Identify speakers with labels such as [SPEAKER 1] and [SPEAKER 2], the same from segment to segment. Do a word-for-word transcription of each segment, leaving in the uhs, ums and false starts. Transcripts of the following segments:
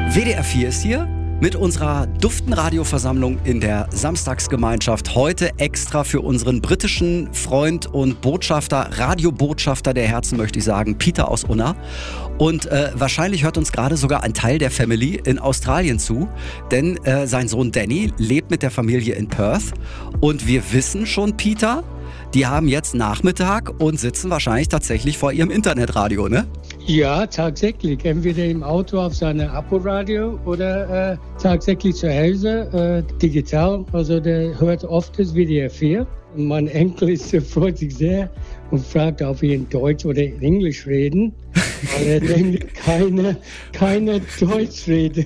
[SPEAKER 1] W D R vier ist hier mit unserer Duften-Radio-Versammlung in der Samstagsgemeinschaft. Heute extra für unseren britischen Freund und Botschafter, Radiobotschafter der Herzen, möchte ich sagen, Peter aus Unna. Und äh, wahrscheinlich hört uns gerade sogar ein Teil der Family in Australien zu, denn äh, sein Sohn Danny lebt mit der Familie in Perth. Und wir wissen schon, Peter, die haben jetzt Nachmittag und sitzen wahrscheinlich tatsächlich vor ihrem Internetradio, ne?
[SPEAKER 2] Ja, tatsächlich. Entweder im Auto auf seinem Apple-Radio oder äh, tatsächlich zu Hause äh, digital. Also der hört oft das W D R vier. Und mein Enkel ist, freut sich sehr und fragt, ob wir in Deutsch oder in Englisch reden. Weil er nämlich keine, keine Deutsch redet.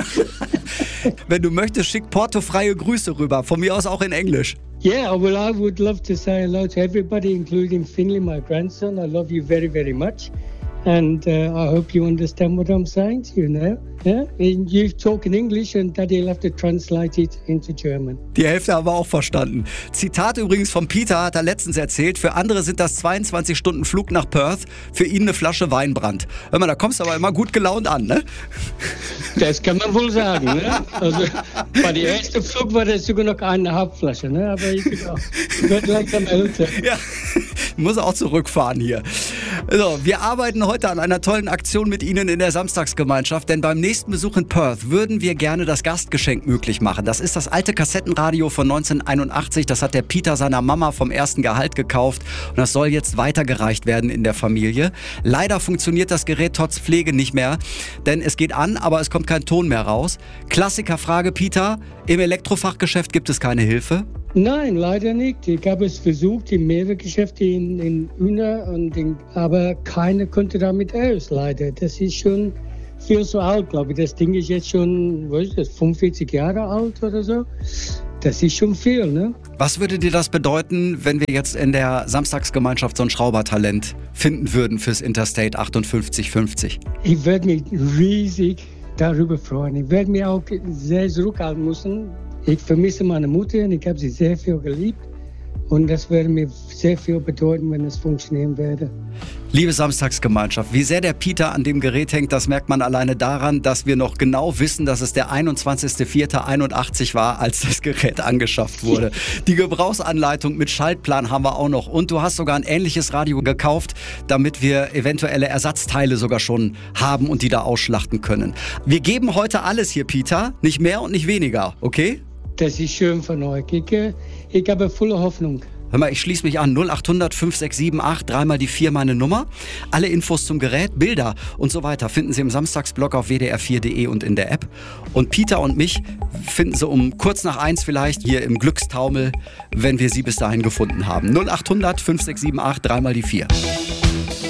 [SPEAKER 1] Wenn du möchtest, schick portofreie Grüße rüber. Von mir aus auch in Englisch.
[SPEAKER 2] Yeah, well, I would love to say hello to everybody, including Finley, my grandson. I love you very, very much. And uh, I hope you understand what I'm saying to you now. Yeah? And you talk in English and Daddy will have to translate it into German.
[SPEAKER 1] Die Hälfte haben wir auch verstanden. Zitat übrigens von Peter, hat er letztens erzählt. Für andere sind das zweiundzwanzig Stunden Flug nach Perth. Für ihn eine Flasche Weinbrand. Hör mal, da kommst du aber immer gut gelaunt an, ne?
[SPEAKER 2] Das kann man wohl sagen, ne? Also bei der ersten Flug war das sogar noch eine Halbflasche, ne? Aber ich werde langsam älter.
[SPEAKER 1] Ja, ich muss auch zurückfahren hier. So, wir arbeiten heute an einer tollen Aktion mit Ihnen in der Samstagsgemeinschaft, denn beim nächsten Besuch in Perth würden wir gerne das Gastgeschenk möglich machen. Das ist das alte Kassettenradio von neunzehnhunderteinundachtzig. Das hat der Peter seiner Mama vom ersten Gehalt gekauft und das soll jetzt weitergereicht werden in der Familie. Leider funktioniert das Gerät trotz Pflege nicht mehr, denn es geht an, aber es kommt kein Ton mehr raus. Klassikerfrage, Peter, im Elektrofachgeschäft gibt es keine Hilfe?
[SPEAKER 2] Nein, leider nicht. Ich habe es versucht in mehreren Geschäften in, in Unna, und in, aber keiner konnte damit aus, leider. Das ist schon viel zu alt, glaube ich. Das Ding ist jetzt schon, was ist das, fünfundvierzig Jahre alt oder so. Das ist schon viel, ne?
[SPEAKER 1] Was würde dir das bedeuten, wenn wir jetzt in der Samstagsgemeinschaft so ein Schraubertalent finden würden fürs Interstate achtundfünfzig fünfzig?
[SPEAKER 2] Ich würde mich riesig darüber freuen. Ich werde mich auch sehr zurückhalten müssen. Ich vermisse meine Mutter und ich habe sie sehr viel geliebt. Und das würde mir sehr viel bedeuten, wenn es funktionieren würde.
[SPEAKER 1] Liebe Samstagsgemeinschaft, wie sehr der Peter an dem Gerät hängt, das merkt man alleine daran, dass wir noch genau wissen, dass es der einundzwanzigster vierter einundachtzig war, als das Gerät angeschafft wurde. Die Gebrauchsanleitung mit Schaltplan haben wir auch noch. Und du hast sogar ein ähnliches Radio gekauft, damit wir eventuelle Ersatzteile sogar schon haben und die da ausschlachten können. Wir geben heute alles hier, Peter. Nicht mehr und nicht weniger, okay?
[SPEAKER 2] Das ist schön von euch. Ich, ich habe volle Hoffnung.
[SPEAKER 1] Hör mal, ich schließe mich an. null achthundert fünf sechs sieben acht, dreimal die vier meine Nummer. Alle Infos zum Gerät, Bilder und so weiter finden Sie im Samstagsblog auf w d r vier punkt d e und in der App. Und Peter und mich finden Sie um kurz nach eins vielleicht hier im Glückstaumel, wenn wir Sie bis dahin gefunden haben. null achthundert fünf sechs sieben acht, dreimal die vier.